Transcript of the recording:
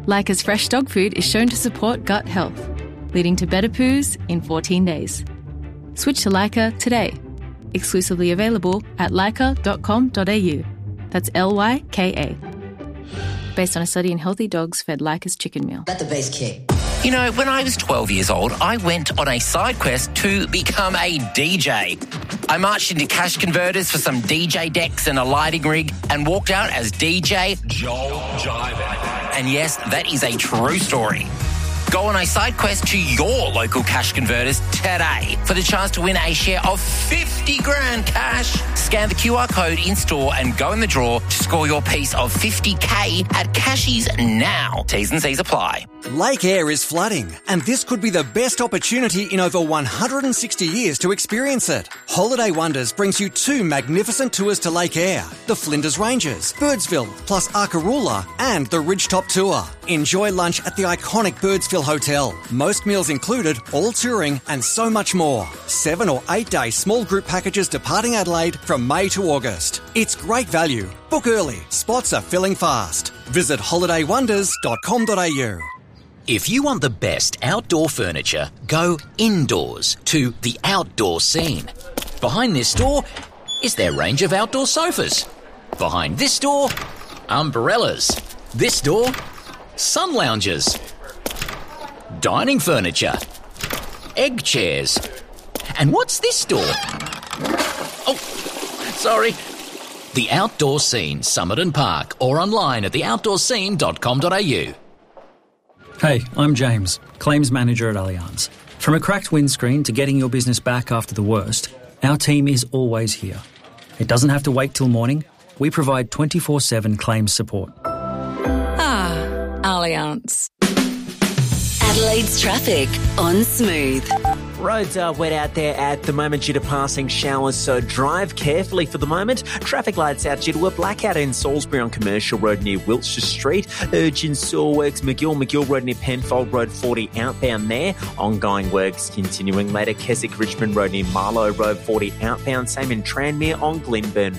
Leica's fresh dog food is shown to support gut health, leading to better poos in 14 days. Switch to Leica today. Exclusively available at leica.com.au. That's Lyka. Based on a study in healthy dogs fed Leica's chicken meal. Let the bass kick. You know, when I was 12 years old, I went on a side quest to become a DJ. I marched into Cash Converters for some DJ decks and a lighting rig and walked out as DJ Joel Jive. And yes, that is a true story. Go on a side quest to your local Cash Converters today for the chance to win a share of 50 grand cash. Scan the QR code in store and go in the draw to score your piece of 50K at Cashies now. T's and C's apply. Lake Eyre is flooding, and this could be the best opportunity in over 160 years to experience it. Holiday Wonders brings you 2 magnificent tours to Lake Eyre, the Flinders Ranges, Birdsville, plus Arkaroola, and the Ridgetop Tour. Enjoy lunch at the iconic Birdsville Hotel. Most meals included, all touring, and so much more. 7 or 8 day small group packages departing Adelaide from May to August. It's great value. Book early. Spots are filling fast. Visit holidaywonders.com.au. If you want the best outdoor furniture, go indoors to the Outdoor Scene. Behind this door is their range of outdoor sofas. Behind this door, umbrellas. This door, sun lounges. Dining furniture. Egg chairs. And what's this door? Oh, sorry. The Outdoor Scene, Somerton Park, or online at theoutdoorscene.com.au. Hey, I'm James, Claims Manager at Allianz. From a cracked windscreen to getting your business back after the worst, our team is always here. It doesn't have to wait till morning. We provide 24/7 claims support. Allianz. Adelaide's traffic on Smooth. Roads are wet out there at the moment due to passing showers, so drive carefully for the moment. Traffic lights out due to a blackout in Salisbury on Commercial Road near Wiltshire Street. Urgent sewer works, McGill Road near Penfold Road 40 outbound there. Ongoing works continuing later. Keswick Richmond Road near Marlow Road 40 outbound. Same in Tranmere on Glenburn